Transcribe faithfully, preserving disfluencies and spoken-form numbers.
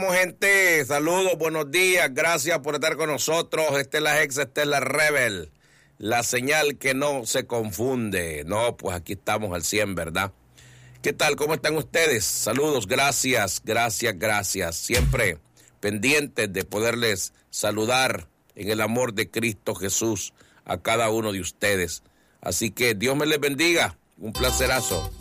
Gente, saludos, buenos días, gracias por estar con nosotros. Esta es la Ex, esta es la Rebel, la señal que no se confunde. No, pues aquí estamos al cien, ¿verdad? ¿Qué tal? ¿Cómo están ustedes? Saludos, gracias, gracias, gracias. Siempre pendientes de poderles saludar en el amor de Cristo Jesús a cada uno de ustedes. Así que Dios me les bendiga, un placerazo.